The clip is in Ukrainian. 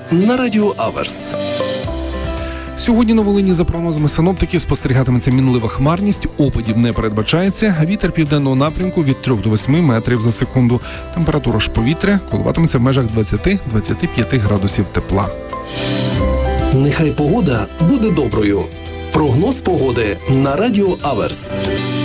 на Радіо Аверс. Сьогодні на Волині, за прогнозами синоптиків, спостерігатиметься мінлива хмарність, опадів не передбачається, вітер південного напрямку від 3 до 8 метрів за секунду. Температура ж повітря коливатиметься в межах 20-25 градусів тепла. Нехай погода буде доброю. Прогноз погоди на Радіо Аверс.